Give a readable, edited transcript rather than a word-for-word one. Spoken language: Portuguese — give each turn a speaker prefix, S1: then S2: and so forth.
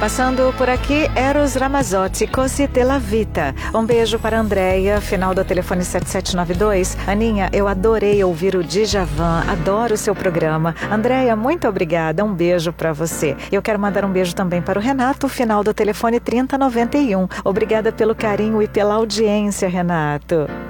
S1: Passando por aqui, Eros Ramazzotti, Così te la vita. Um beijo para a Andréia, final do telefone 7792. Aninha, eu adorei ouvir o Djavan, adoro o seu programa. Andréia, muito obrigada, um beijo para você. Eu quero mandar um beijo também para o Renato, final do telefone 3091. Obrigada pelo carinho e pela audiência, Renato.